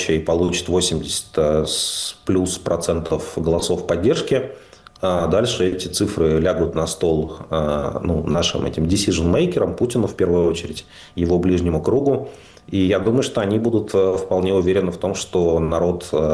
прочее и получит 80 плюс процентов голосов поддержки, дальше эти цифры лягут на стол нашим этим decision-мейкерам, Путину в первую очередь, его ближнему кругу. И я думаю, что они будут вполне уверены в том, что народ